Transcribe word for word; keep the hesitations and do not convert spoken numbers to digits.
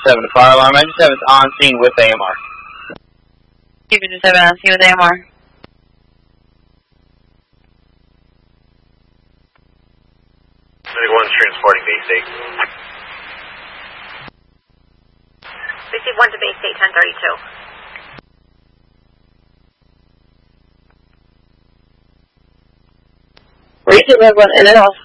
seven to fire alarm. I just have it on scene with A M R. Two fifty-seven on scene with A M R. thirty-one's transporting base eight. Receive one to base eight, ten thirty-two. Receive one in and off.